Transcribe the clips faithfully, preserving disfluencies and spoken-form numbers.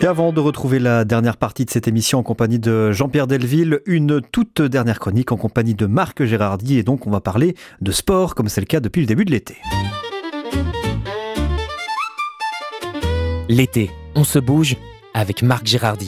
Et avant de retrouver la dernière partie de cette émission en compagnie de Jean-Pierre Delville, une toute dernière chronique en compagnie de Marc Gérardy. Et donc on va parler de sport comme c'est le cas depuis le début de l'été. L'été, on se bouge avec Marc Gérardy.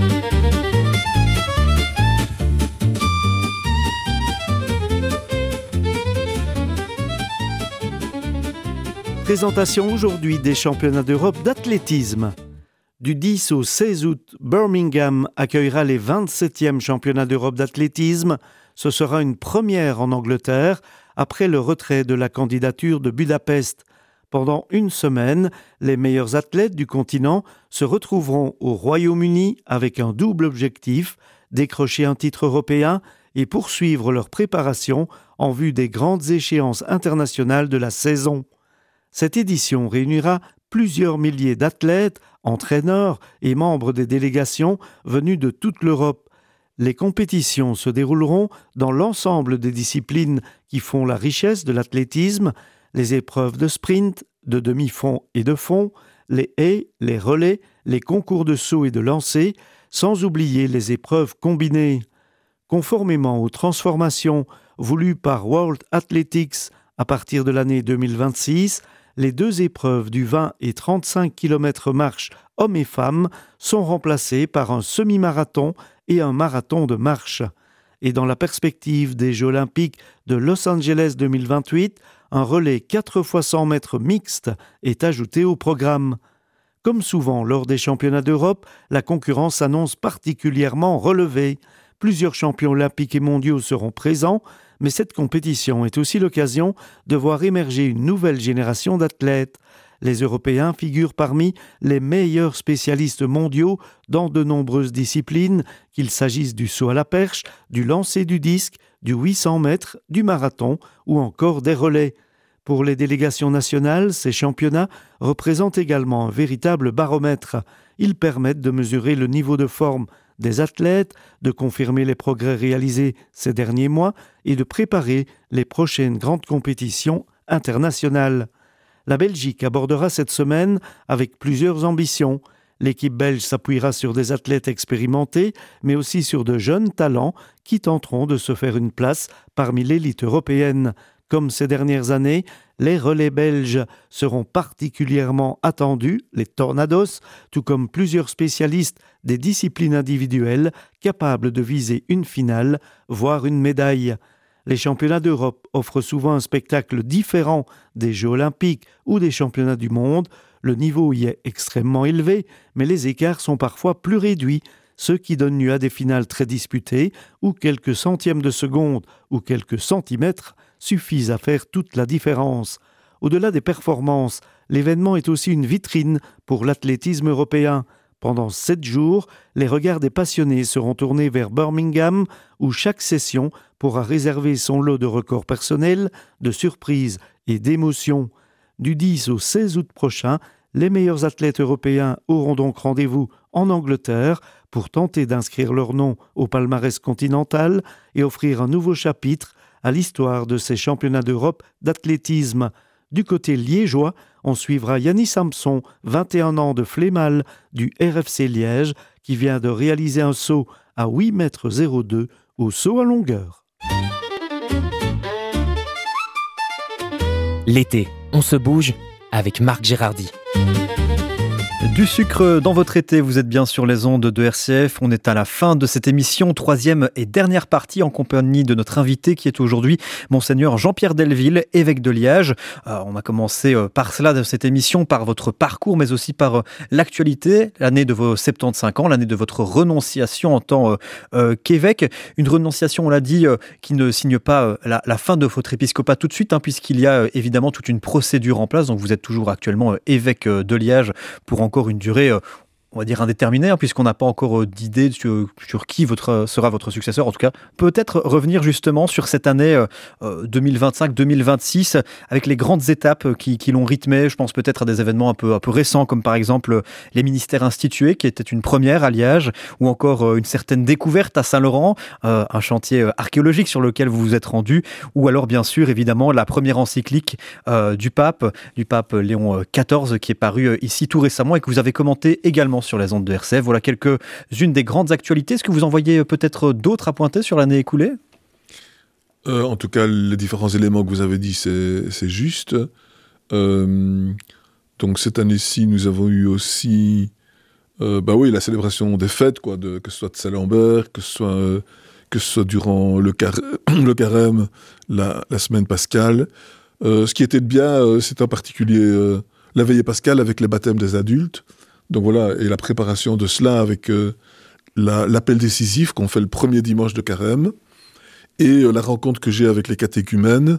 Présentation aujourd'hui des championnats d'Europe d'athlétisme. Du dix au seize août, Birmingham accueillera les vingt-septièmes championnats d'Europe d'athlétisme. Ce sera une première en Angleterre après le retrait de la candidature de Budapest. Pendant une semaine, les meilleurs athlètes du continent se retrouveront au Royaume-Uni avec un double objectif, décrocher un titre européen et poursuivre leur préparation en vue des grandes échéances internationales de la saison. Cette édition réunira plusieurs milliers d'athlètes, entraîneurs et membres des délégations venus de toute l'Europe. Les compétitions se dérouleront dans l'ensemble des disciplines qui font la richesse de l'athlétisme, les épreuves de sprint, de demi-fond et de fond, les haies, les relais, les concours de saut et de lancer, sans oublier les épreuves combinées. Conformément aux transformations voulues par World Athletics à partir de l'année deux mille vingt-six, les deux épreuves du vingt et trente-cinq kilomètres marche hommes et femmes sont remplacées par un semi-marathon et un marathon de marche. Et dans la perspective des Jeux olympiques de Los Angeles deux mille vingt-huit, un relais quatre fois cent mètres mixte est ajouté au programme. Comme souvent lors des championnats d'Europe, la concurrence s'annonce particulièrement relevée. Plusieurs champions olympiques et mondiaux seront présents, mais cette compétition est aussi l'occasion de voir émerger une nouvelle génération d'athlètes. Les Européens figurent parmi les meilleurs spécialistes mondiaux dans de nombreuses disciplines, qu'il s'agisse du saut à la perche, du lancer du disque, du huit cents mètres, du marathon ou encore des relais. Pour les délégations nationales, ces championnats représentent également un véritable baromètre. Ils permettent de mesurer le niveau de forme des athlètes, de confirmer les progrès réalisés ces derniers mois et de préparer les prochaines grandes compétitions internationales. La Belgique abordera cette semaine avec plusieurs ambitions. L'équipe belge s'appuiera sur des athlètes expérimentés, mais aussi sur de jeunes talents qui tenteront de se faire une place parmi l'élite européenne. Comme ces dernières années, les relais belges seront particulièrement attendus, les Tornados, tout comme plusieurs spécialistes des disciplines individuelles capables de viser une finale, voire une médaille. Les championnats d'Europe offrent souvent un spectacle différent des Jeux olympiques ou des championnats du monde. Le niveau y est extrêmement élevé, mais les écarts sont parfois plus réduits, ce qui donne lieu à des finales très disputées où quelques centièmes de seconde ou quelques centimètres suffisent à faire toute la différence. Au-delà des performances, l'événement est aussi une vitrine pour l'athlétisme européen. Pendant sept jours, les regards des passionnés seront tournés vers Birmingham, où chaque session pourra réserver son lot de records personnels, de surprises et d'émotions. Du dix au seize août prochain, les meilleurs athlètes européens auront donc rendez-vous en Angleterre pour tenter d'inscrire leur nom au palmarès continental et offrir un nouveau chapitre à l'histoire de ces championnats d'Europe d'athlétisme. Du côté liégeois, on suivra Yannis Samson, vingt et un ans de Flémal du R F C Liège, qui vient de réaliser un saut à huit mètres zéro deux au saut à longueur. L'été, on se bouge avec Marc Gérardy. Du sucre dans votre été, vous êtes bien sur les ondes de R C F. On est à la fin de cette émission, troisième et dernière partie en compagnie de notre invité qui est aujourd'hui Monseigneur Jean-Pierre Delville, évêque de Liège. Euh, on a commencé euh, par cela de cette émission, par votre parcours, mais aussi par euh, l'actualité, l'année de vos soixante-quinze ans, l'année de votre renonciation en tant euh, euh, qu'évêque. Une renonciation, on l'a dit, euh, qui ne signe pas euh, la, la fin de votre épiscopat tout de suite, hein, puisqu'il y a euh, évidemment toute une procédure en place. Donc vous êtes toujours actuellement euh, évêque euh, de Liège pour encore une durée, euh, on va dire indéterminée, hein, puisqu'on n'a pas encore euh, d'idée sur, sur qui votre, sera votre successeur. En tout cas, peut-être revenir justement sur cette année euh, deux mille vingt-cinq deux mille vingt-six, avec les grandes étapes qui, qui l'ont rythmé. Je pense peut-être à des événements un peu, un peu récents, comme par exemple les ministères institués, qui était une première à Liège, ou encore euh, une certaine découverte à Saint-Laurent, euh, un chantier archéologique sur lequel vous vous êtes rendu, ou alors bien sûr, évidemment, la première encyclique euh, du pape, du pape Léon quatorze, qui est paru ici tout récemment et que vous avez commenté également également sur les ondes de R C F. Voilà quelques-unes des grandes actualités. Est-ce que vous en voyez peut-être d'autres à pointer sur l'année écoulée ? euh, En tout cas, les différents éléments que vous avez dit, c'est, c'est juste. Euh, donc cette année-ci, nous avons eu aussi euh, bah oui, la célébration des fêtes, quoi, de, que ce soit de Saint-Lambert, que ce soit, euh, que ce soit durant le, car- le carême, la, la semaine pascale. Euh, ce qui était de bien, euh, c'est en particulier euh, la veillée pascale avec les baptêmes des adultes. Donc voilà, et la préparation de cela avec euh, la, l'appel décisif qu'on fait le premier dimanche de carême et euh, la rencontre que j'ai avec les catéchumènes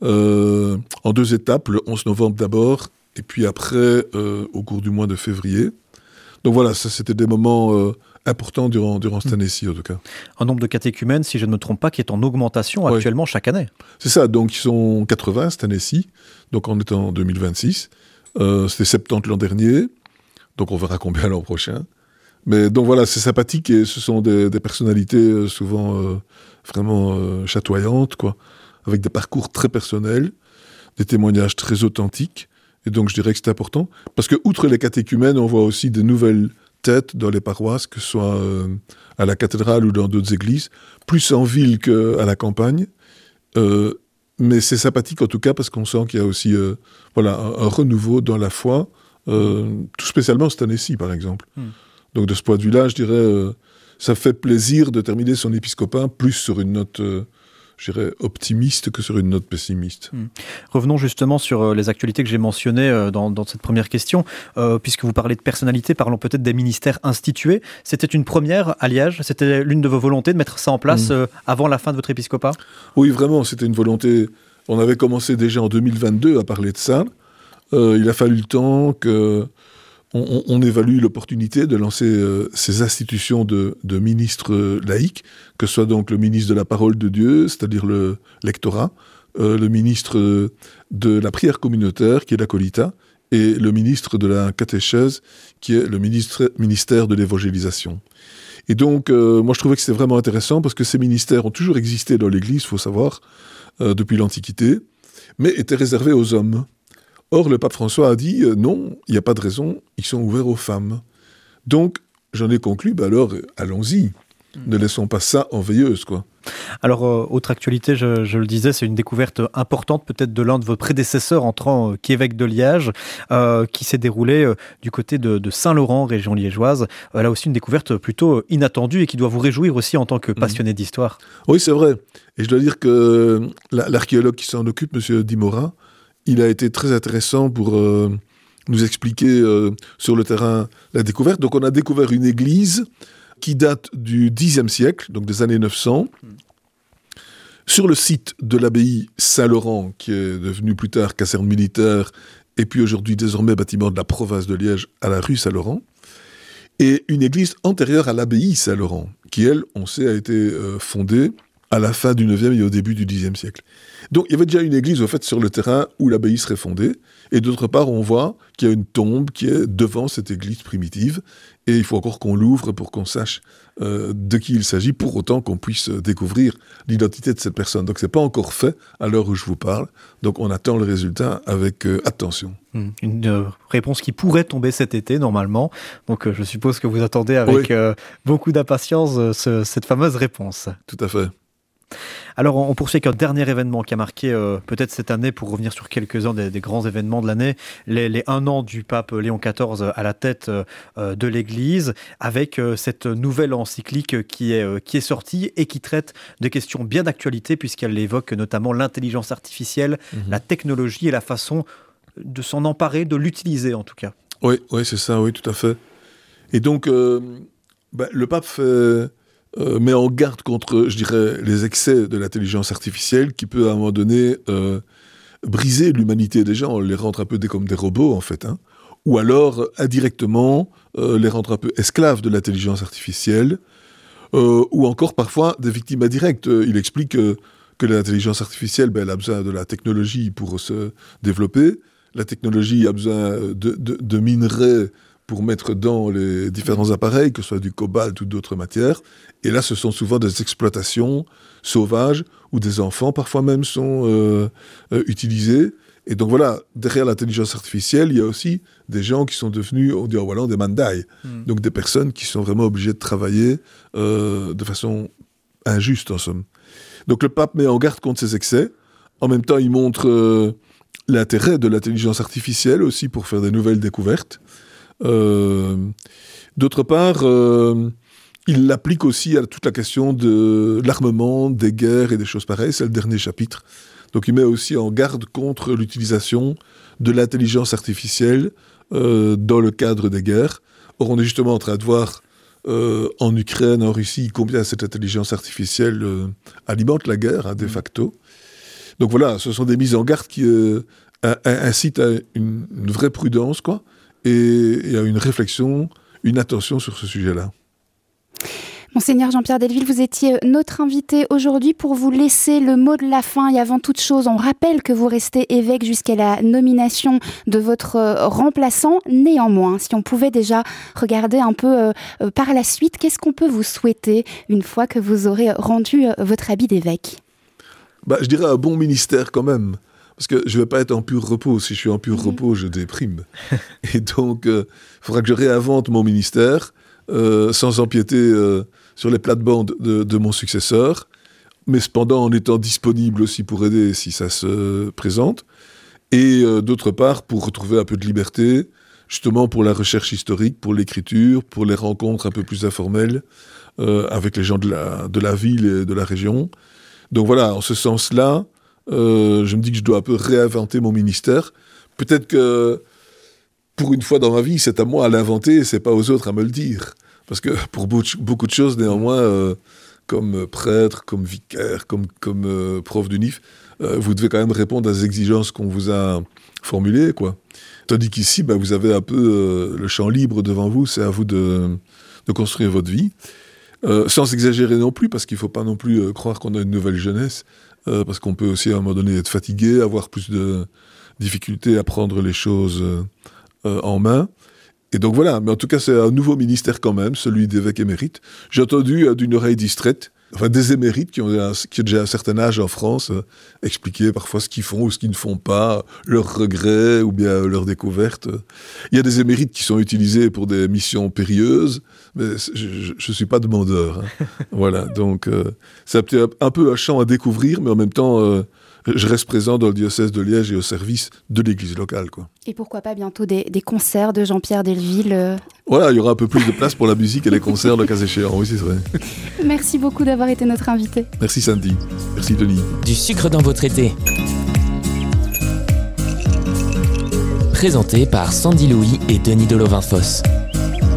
euh, en deux étapes, le onze novembre d'abord et puis après euh, au cours du mois de février. Donc voilà, ça c'était des moments euh, importants durant, durant cette année-ci en tout cas. Un nombre de catéchumènes, si je ne me trompe pas, qui est en augmentation actuellement ouais. chaque année. C'est ça, donc ils sont quatre-vingts cette année-ci, donc on est en deux mille vingt-six. Euh, c'était soixante-dix l'an dernier, donc on verra combien l'an prochain. Mais donc voilà, c'est sympathique et ce sont des, des personnalités euh, souvent euh, vraiment euh, chatoyantes, quoi, avec des parcours très personnels, des témoignages très authentiques. Et donc je dirais que c'est important, parce que outre les catéchumènes, on voit aussi de nouvelles têtes dans les paroisses, que ce soit euh, à la cathédrale ou dans d'autres églises, plus en ville qu'à la campagne. Euh, mais c'est sympathique en tout cas, parce qu'on sent qu'il y a aussi euh, voilà, un, un renouveau dans la foi, euh, tout spécialement cette année-ci par exemple. Mm. Donc de ce point de vue-là, je dirais, euh, ça fait plaisir de terminer son épiscopat plus sur une note... Euh, je dirais, optimiste que sur une note pessimiste. Mmh. Revenons justement sur euh, les actualités que j'ai mentionnées euh, dans, dans cette première question. Euh, puisque vous parlez de personnalité, parlons peut-être des ministères institués. C'était une première à Liège, c'était l'une de vos volontés de mettre ça en place mmh. euh, avant la fin de votre épiscopat ? Oui, vraiment, c'était une volonté. On avait commencé déjà en deux mille vingt-deux à parler de ça. Euh, il a fallu le temps que... On, on évalue l'opportunité de lancer euh, ces institutions de, de ministres euh, laïcs, que ce soit donc le ministre de la parole de Dieu, c'est-à-dire le lectorat, euh, le ministre de la prière communautaire, qui est l'acolita, et le ministre de la catéchèse, qui est le ministre, ministère de l'évangélisation. Et donc, euh, moi je trouvais que c'était vraiment intéressant, parce que ces ministères ont toujours existé dans l'Église, il faut savoir, euh, depuis l'Antiquité, mais étaient réservés aux hommes. Or, le pape François a dit euh, non, il n'y a pas de raison, ils sont ouverts aux femmes. Donc, j'en ai conclu, bah alors, allons-y, mmh. ne laissons pas ça en veilleuse, quoi. Alors, euh, autre actualité, je, je le disais, c'est une découverte importante, peut-être de l'un de vos prédécesseurs entrant euh, qu'évêque de Liège, euh, qui s'est déroulée euh, du côté de, de Saint-Laurent, région liégeoise. Euh, là aussi, une découverte plutôt inattendue et qui doit vous réjouir aussi en tant que passionné mmh. d'histoire. Oui, c'est vrai. Et je dois dire que la, l'archéologue qui s'en occupe, M. Dimora, il a été très intéressant pour euh, nous expliquer euh, sur le terrain la découverte. Donc on a découvert une église qui date du dixième siècle, donc des années neuf cents, mmh. sur le site de l'abbaye Saint-Laurent, qui est devenu plus tard caserne militaire, et puis aujourd'hui désormais bâtiment de la province de Liège à la rue Saint-Laurent, et une église antérieure à l'abbaye Saint-Laurent, qui elle, on sait, a été euh, fondée à la fin du neuvième et au début du dixième siècle. Donc il y avait déjà une église au fait sur le terrain où l'abbaye serait fondée, et d'autre part on voit qu'il y a une tombe qui est devant cette église primitive, et il faut encore qu'on l'ouvre pour qu'on sache euh, de qui il s'agit, pour autant qu'on puisse découvrir l'identité de cette personne. Donc c'est pas encore fait à l'heure où je vous parle, donc on attend le résultat avec euh, attention. Une euh, réponse qui pourrait tomber cet été normalement, donc euh, je suppose que vous attendez avec oui. euh, beaucoup d'impatience euh, ce, cette fameuse réponse. Tout à fait. Alors on poursuit avec un dernier événement qui a marqué euh, peut-être cette année, pour revenir sur quelques-uns des, des grands événements de l'année, les, les un an du pape Léon quatorze à la tête euh, de l'Église, avec euh, cette nouvelle encyclique qui est, euh, qui est sortie et qui traite de questions bien d'actualité, puisqu'elle évoque notamment l'intelligence artificielle, mmh. la technologie et la façon de s'en emparer, de l'utiliser en tout cas. Oui, oui c'est ça, oui, tout à fait. Et donc, euh, bah, le pape fait... Euh, met en garde contre, je dirais, les excès de l'intelligence artificielle qui peut à un moment donné euh, briser l'humanité des gens, les rendre un peu des, comme des robots en fait, hein, ou alors indirectement euh, les rendre un peu esclaves de l'intelligence artificielle, euh, ou encore parfois des victimes indirectes. Il explique euh, que l'intelligence artificielle, ben, elle a besoin de la technologie pour se développer, la technologie a besoin de, de, de minerais pour mettre dans les différents appareils, que ce soit du cobalt ou d'autres matières. Et là, ce sont souvent des exploitations sauvages où des enfants, parfois même, sont euh, euh, utilisés. Et donc voilà, derrière l'intelligence artificielle, il y a aussi des gens qui sont devenus, on dit en wallon, des mandai. Mm. Donc des personnes qui sont vraiment obligées de travailler euh, de façon injuste, en somme. Donc le pape met en garde contre ces excès. En même temps, il montre euh, l'intérêt de l'intelligence artificielle aussi pour faire des nouvelles découvertes. Euh, d'autre part, euh, il l'applique aussi à toute la question de l'armement, des guerres et des choses pareilles. C'est le dernier chapitre. Donc il met aussi en garde contre l'utilisation de l'intelligence artificielle euh, dans le cadre des guerres. Or, on est justement en train de voir euh, en Ukraine, en Russie, combien cette intelligence artificielle euh, alimente la guerre, hein, de facto. Donc voilà, ce sont des mises en garde qui euh, incitent à une, une vraie prudence, quoi, et, et à une réflexion, une attention sur ce sujet-là. Monseigneur Jean-Pierre Delville, vous étiez notre invité aujourd'hui pour vous laisser le mot de la fin. Et avant toute chose, on rappelle que vous restez évêque jusqu'à la nomination de votre remplaçant. Néanmoins, si on pouvait déjà regarder un peu euh, par la suite, qu'est-ce qu'on peut vous souhaiter une fois que vous aurez rendu euh, votre habit d'évêque ? Bah, je dirais un bon ministère quand même. Parce que je ne vais pas être en pur repos. Si je suis en pur mmh. repos, je déprime. Et donc, il euh, faudra que je réinvente mon ministère euh, sans empiéter euh, sur les plates-bandes de, de mon successeur, mais cependant en étant disponible aussi pour aider si ça se présente. Et euh, d'autre part, pour retrouver un peu de liberté, justement pour la recherche historique, pour l'écriture, pour les rencontres un peu plus informelles euh, avec les gens de la, de la ville et de la région. Donc voilà, en ce sens-là, Euh, je me dis que je dois un peu réinventer mon ministère. Peut-être que, pour une fois dans ma vie, c'est à moi à l'inventer et c'est pas aux autres à me le dire. Parce que pour beaucoup de choses, néanmoins, euh, comme prêtre, comme vicaire, comme, comme euh, prof d'U N I F, euh, vous devez quand même répondre aux exigences qu'on vous a formulées, quoi. Tandis qu'ici, bah, vous avez un peu euh, le champ libre devant vous, c'est à vous de, de construire votre vie. Euh, sans exagérer non plus, parce qu'il ne faut pas non plus euh, croire qu'on a une nouvelle jeunesse, euh, parce qu'on peut aussi à un moment donné être fatigué, avoir plus de difficultés à prendre les choses euh, euh, en main. Et donc voilà, mais en tout cas c'est un nouveau ministère quand même, celui d'évêque émérite. J'ai entendu euh, d'une oreille distraite, enfin des émérites qui ont, un, qui ont déjà un certain âge en France, euh, expliquer parfois ce qu'ils font ou ce qu'ils ne font pas, leurs regrets ou bien euh, leurs découvertes. Il y a des émérites qui sont utilisés pour des missions périlleuses, mais je ne suis pas demandeur. Hein. Voilà, donc euh, c'est un peu un champ à découvrir, mais en même temps, euh, je reste présent dans le diocèse de Liège et au service de l'église locale, quoi. Et pourquoi pas bientôt des, des concerts de Jean-Pierre Delville euh... Voilà, il y aura un peu plus de place pour la musique et les concerts, le cas échéant, oui c'est vrai. Merci beaucoup d'avoir été notre invité. Merci Sandy, merci Denis. Du sucre dans votre été. Présenté par Sandy Louis et Denis Delovin-Fosse.